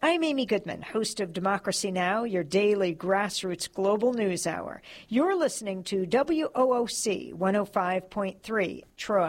I'm Amy Goodman, host of Democracy Now!, your daily grassroots global news hour. You're listening to WOOC 105.3 Troy.